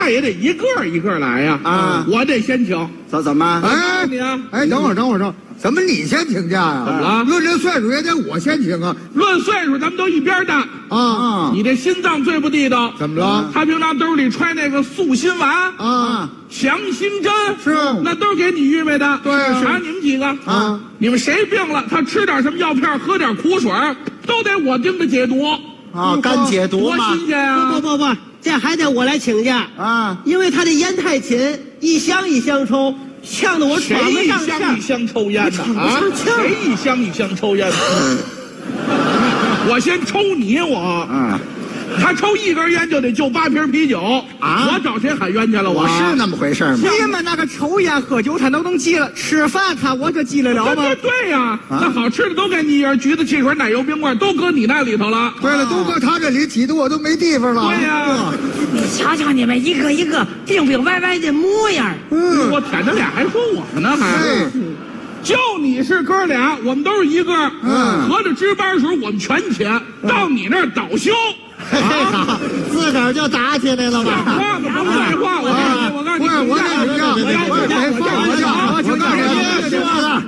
那也得一个一个来呀！ 啊， 我得先请。 怎么？ 哎， 你啊， 哎，等会儿，怎么你先请假呀？ 怎么了？ 论这岁数也得我先请啊！ 论岁数，咱们都一边大啊！ 你这心脏最不地道。 怎么了？ 他平常兜里揣那个素心丸啊， 强心针是， 那都是给你预备的。 对，是你们几个啊， 你们谁病了，他吃点什么药片，喝点苦水，都得我盯着解毒啊，干解毒多嘛。 新鲜啊！ 不，这还得我来请假啊， 因为他的烟太勤，一箱一箱抽，呛得我喘不上气。 谁一箱一箱抽烟的啊？谁一箱一箱抽烟的？我先抽你，他抽一根烟就得就8瓶啤酒啊！ 我找谁喊冤去了？ 我是那么回事吗？ 你们那个抽烟喝酒他都能记了，吃饭看我这记得了吗？ 对呀，那好吃的都给你一人，橘子汽水、奶油冰棍都搁你那里头了。 对了，都搁他这里挤得我都没地方了。 对呀， 你瞧瞧你们一个一个病病歪歪的模样。 我舔着脸还说我呢，还。就你是哥俩，我们都是一个。合着值班时候我们全钱，到你那儿倒休。 自个儿就打起来了吧？ 话不甭废话，我告诉你， 我请假，我请假，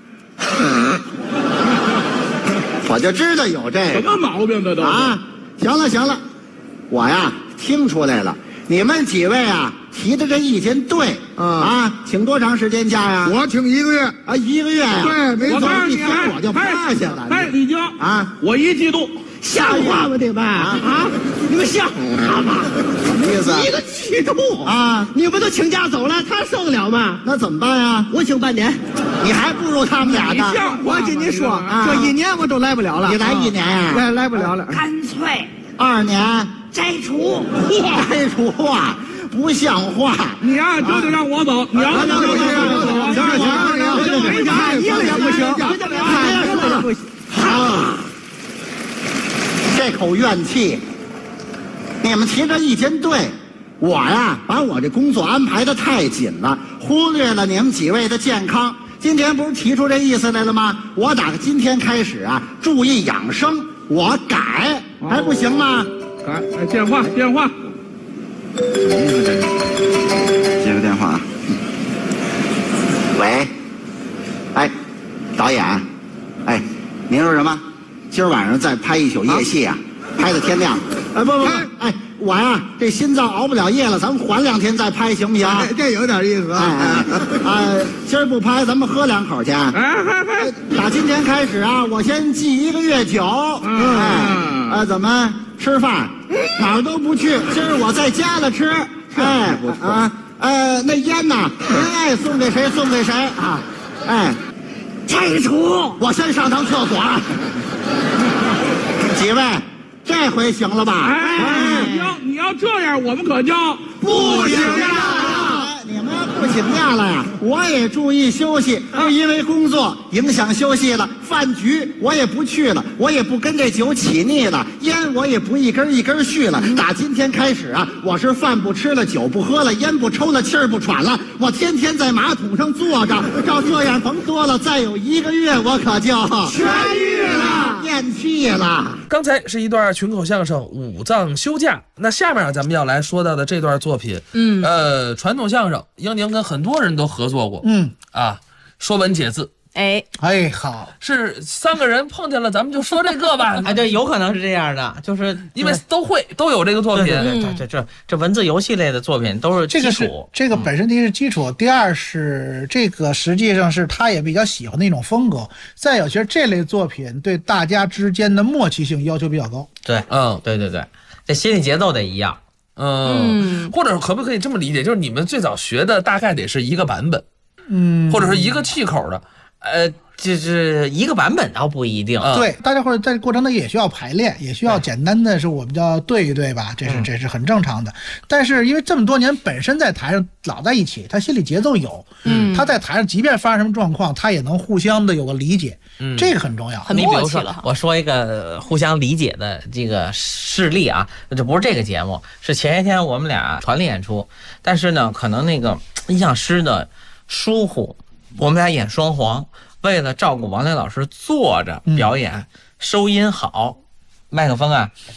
我就知道有这什个么毛病这都啊！行了，我呀听出来了，你们几位啊提的这意见对请多长时间假呀？ 我请1个月啊，1个月呀？ 对，没错。 我告诉你， 我就趴下了。 哎，李菁啊， 我1季度。 像话吗？对吧？你们像话吗？ 什么意思 1个季度啊！ 你们都请假走了，他受得了吗？ 那怎么办呀？ 我请半年， 你还不如他们俩呢。 我跟你说，这1年我都来不了了。 你来1年呀？ 来不了了。 干脆 2年摘除， 摘除啊！不像话！ 你呀就得让我走，你要让我走， 你也不行， 这口怨气，你们提这意见对，我呀把我这工作安排的太紧了，忽略了你们几位的健康。今天不是提出这意思来了吗？我打今天开始啊，注意养生，我改还不行吗？ 改，电话。 接个电话啊。喂，哎，导演，哎，您说什么？今儿晚上再拍一宿夜戏啊，拍到天亮。哎，不，哎，我呀这心脏熬不了夜了，咱们缓2天再拍行不行？ 这有点意思啊。 今儿不拍，咱们喝2口去。打今天开始啊，我先忌1个月酒。怎么吃饭哪儿都不去，今儿我在家了吃。哎，不错那烟呐，您爱送给谁送给谁啊。哎， 摘除。 我先上趟厕所。几位，这回行了吧？ 你要这样，我们可就不请假了。你们不请假了呀？我也注意休息，不因为工作影响休息了。饭局我也不去了，我也不跟这酒起腻了，烟我也不一根一根续了。打今天开始啊，我是饭不吃了，酒不喝了，烟不抽了，气儿不喘了。我天天在马桶上坐着，照这样甭说了，再有1个月我可就痊愈了， 咽气了。 刚才是一段群口相声《五脏休假》，那下面咱们要来说到的这段作品，传统相声，英宁跟很多人都合作过，说文解字。 哎， 好， 是3个人碰见了，咱们就说这个吧。 哎，对，有可能是这样的，就是因为都有这个作品。 这文字游戏类的作品都是基础。 这个本身第一是基础，第二是这个实际上是他也比较喜欢的一种风格。再有，其实这类作品对大家之间的默契性要求比较高。 对，对，这心理节奏得一样。 或者可不可以这么理解，就是你们最早学的大概得是一个版本，或者是一个气口的。 就是一个版本倒不一定。 对，大家伙在过程中也需要排练，也需要简单的是我们叫对一对吧，这是很正常的。但是因为这么多年本身在台上老在一起，他心理节奏有，他在台上即便发生什么状况，他也能互相的有个理解，这个很重要， 很默契了。 我说一个互相理解的这个事例啊，这不是这个节目，是前一天我们俩团练演出，但是呢，可能那个音响师的疏忽。我们俩演双簧，为了照顾王磊老师坐着表演，收音好，麦克风啊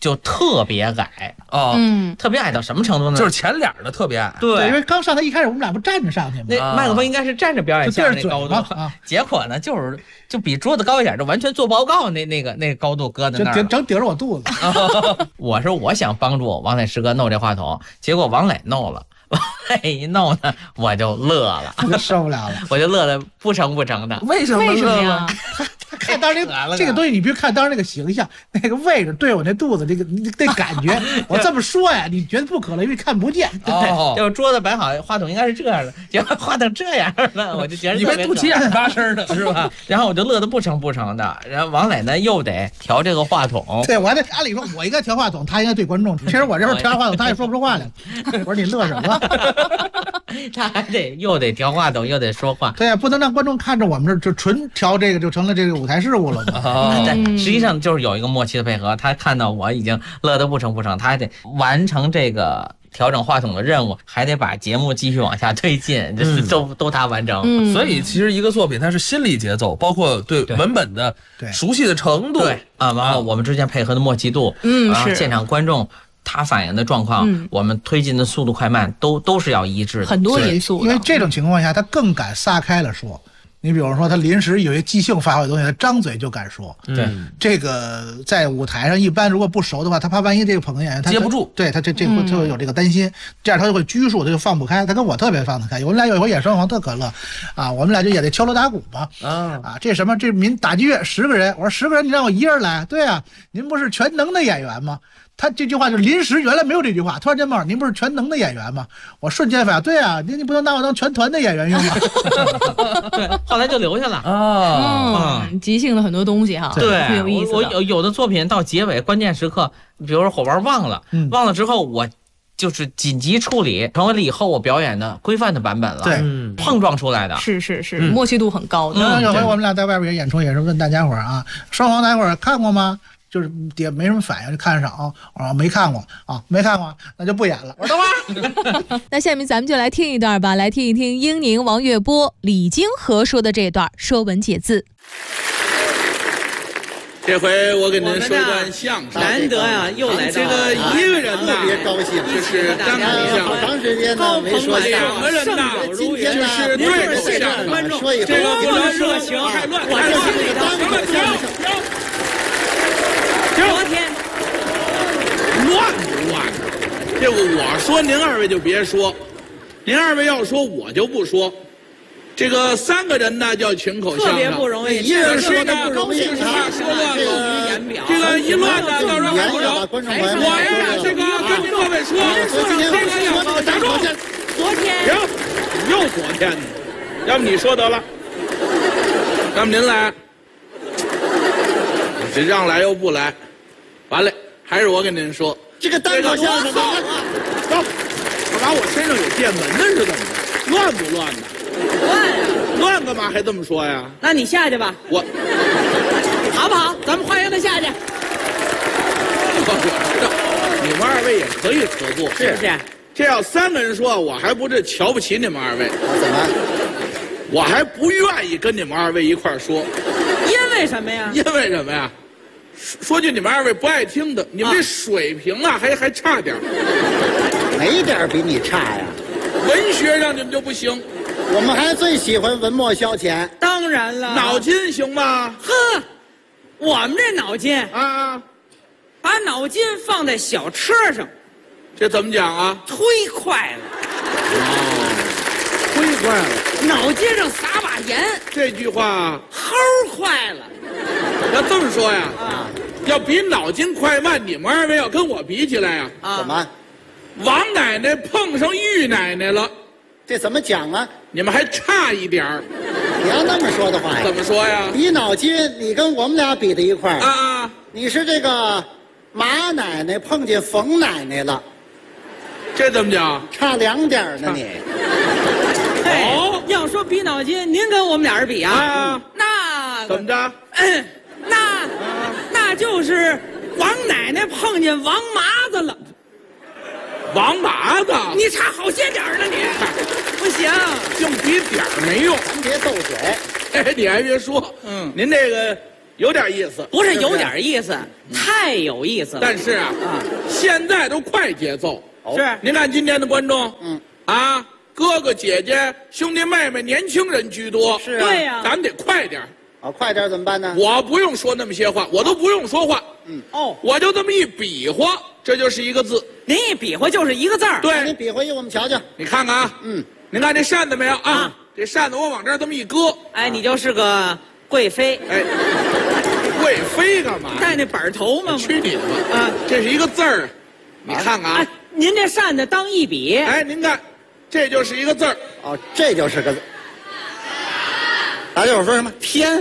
就特别矮， 哦， 特别矮到什么程度呢？ 就是前脸的特别矮。 对， 因为刚上台一开始我们俩不站着上去吗？ 那麦克风应该是站着表演相声那高度，结果呢就比桌子高一点，就完全做报告那个高度搁在那儿， 整顶着我肚子。 我想帮助王磊师哥弄这话筒，结果王磊弄了。王磊一弄呢，我就乐了， 我就受不了了， 我就乐得不成的。 为什么呀？ 他看当时这个东西，你别看当时那个形象，那个位置对我那肚子，那感觉，我这么说呀，你觉得不可能，因为看不见。 哦，就桌子摆好，话筒应该是这样的，结果话筒这样了，我就觉得你们肚脐眼发声的是吧？ 然后我就乐得不成的。然后王磊呢又得调这个话筒， 对我还得按理说我应该调话筒，他应该对观众。其实我这边调话筒，他也说不出话来。我说你乐什么？ 他还又得调话筒，又得说话。 对呀，不能让观众看着我们这就纯调这个，就成了这个舞台事务了嘛。 但实际上就是有一个默契的配合，他看到我已经乐得不成，他还得完成这个调整话筒的任务，还得把节目继续往下推进，就是都他完成。 所以其实一个作品它是心理节奏，包括对文本的熟悉的程度， 对啊，然后我们之间配合的默契度，然后现场观众他反映的状况，我们推进的速度快慢都是要一致的， 很多因素。 因为这种情况下，他更敢撒开了说。你比如说，他临时有些即兴发挥的东西，他张嘴就敢说。 对， 这个在舞台上一般如果不熟的话，他怕万一这个捧哏演员他接不住， 对他这会就会有这个担心，这样他就会拘束，他就放不开。他跟我特别放得开。我们俩有一回演双簧特可乐，啊，我们俩就演这敲锣打鼓嘛，这什么这民打击乐10个人，我说10个人你让我一人来，对啊，您不是全能的演员吗？他这句话就是临时，原来没有这句话，突然间冒，您不是全能的演员吗？我瞬间反应，对啊，你不能拿我当全团的演员用吗？ 对，后来就留下了即兴的很多东西哈， 对， 很有意思。 我有的作品到结尾关键时刻，比如说火丸忘了之后，我就是紧急处理，成为了以后我表演的规范的版本了。 对， 碰撞出来的， 是，默契度很高的。 有回我们俩在外边演出，也是问大家伙啊，双簧那会儿看过吗？就是也没什么反应，就看上啊，没看过啊，没看过，那就不演了。我说等会儿。 那下面咱们就来听一段吧，来听一听英宁、王月波、李金河说的这段《说文解字》。 这回我给您说一段相声， 难得呀，又来这个一个人呐， 特别高兴， 就是单口相声， 好长时间呢没说 2个人呐， 今天呢就是对着相声， 说一回， 这个不能热情， 太乱， 我就听你的。 昨天乱不乱？这我说您二位就别说，您二位要说我就不说。这个3个人呢叫群口相声， 特别不容易， 一人说的不容易， 说乱了，这个一乱呢，到时候还不成。我呀，这个跟您各位说，这个要打住。 昨天行，又昨天呢，要不你说得了，要不您来，这让来又不来，完了，还是我跟您说， 这个单口相声走，干嘛我身上有电门呢？是怎么的？乱不乱呢？乱干嘛还这么说呀？ 那你下去吧， 我好不好？咱们欢迎他下去。 你们2位也可以合作， 是不是？ 这要3个人说，我还不是瞧不起你们2位？ 怎么？ 我还不愿意跟你们2位一块儿说。 因为什么呀？ 因为什么呀？说句你们2位不爱听的，你们这水平啊，还差点。 哪点比你差呀？ 文学上你们就不行。 我们还最喜欢文墨消遣。 当然了， 脑筋行吗？ 呵，我们这脑筋啊， 把脑筋放在小车上， 这怎么讲啊？ 忒快了。 忒快了。 脑筋上撒把盐， 这句话齁快了。 要这么说呀，要比脑筋快慢，你们2位要跟我比起来呀， 怎么？ 王奶奶碰上玉奶奶了， 这怎么讲啊？ 你们还差一点儿。 你要那么说的话呀？ 怎么说呀？ 比脑筋，你跟我们俩比在一块儿啊？ 你是这个马奶奶碰见冯奶奶了， 这怎么讲？ 差2点呢你。 哦，要说比脑筋，您跟我们俩人比啊？那怎么着？ 那就是王奶奶碰见王麻子了。 王麻子， 你差好些点呢你。不行， 净比点儿没用。 咱别斗嘴。 哎，你还别说，您这个有点意思。 不是有点意思，太有意思了。 但是啊，现在都快节奏。 是您看今天的观众，哥哥姐姐、兄弟妹妹、年轻人居多。 是啊，对呀， 咱得快点。 快点怎么办呢？ 我不用说那么些话，我都不用说话。我就这么一比划，这就是一个字。 您一比划就是一个字儿。 对， 您比划一，我们瞧瞧。 你看看啊，您看这扇子没有啊？这扇子我往这儿这么一搁， 哎，你就是个贵妃。 哎，贵妃干嘛？ 戴那板头吗？ 去你的吧！这是一个字儿，你看看啊。 您这扇子当一比， 哎，您看，这就是一个字儿。 哦，这就是个字。大家伙说什么？天，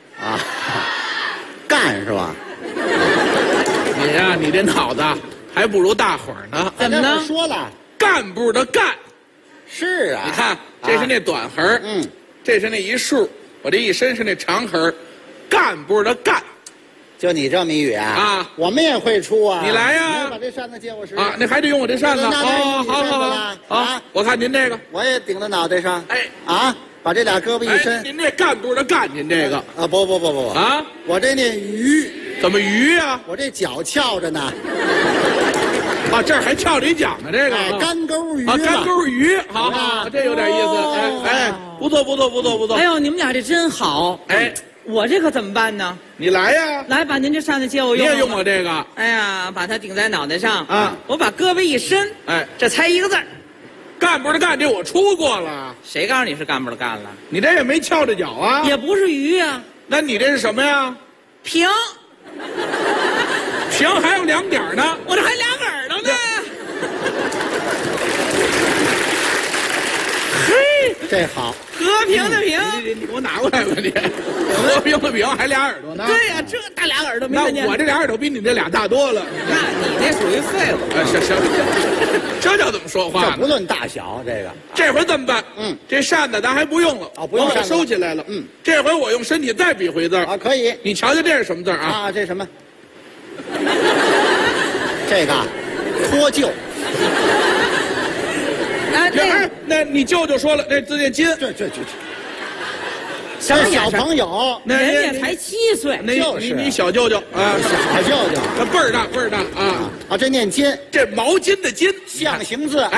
干是吧？ 你呀，你这脑子还不如大伙儿呢。 怎么呢？ 说了， 干部的干。 是啊。 你看，这是那短横，这是那一竖，我这一身是那长横，干部的干。 就你这谜语啊？我们也会出啊。 你来呀！ 你把这扇子借我使那还得用我这扇子。 好， 我看您这个， 我也顶在脑袋上。把这俩胳膊一伸。 您这干部的干，您这个不我这念鱼。 怎么鱼呀？ 我这脚翘着呢。 这儿还翘着一脚呢，这个干钩鱼干钩鱼，好，这有点意思。不错。 哎呦，你们俩这真好。我这可怎么办呢？ 你来呀！ 来，把您这扇子借我用。 你也用我这个？ 哎呀，把它顶在脑袋上我把胳膊一伸，这才一个字儿。 干部的干，这我出过了。 谁告诉你是干部的干了？ 你这也没翘着脚啊。 也不是鱼呀。 那你这是什么呀？ 平。 平还有两点呢。 我这还两耳朵呢。 嘿， 这好。 和平的平， 你给我拿过来吧你。和平的平还俩耳朵呢。 对呀，这大俩耳朵没看见。 那我这俩耳朵比你这俩大多了。 那你这属于废物。 行，这叫怎么说话呢？ 这不论大小，这个。 这回怎么办？这扇子咱还不用了。 不用， 我把它收起来了。这回我用身体再比回字儿。 可以。 你瞧瞧这是什么字啊？ 这什么？这个脱臼。 那你舅舅说了，这字念金。 这小朋友， 人家才7岁， 你小舅舅小舅舅， 倍儿大啊！ 这念金， 这毛巾的巾， 象形字。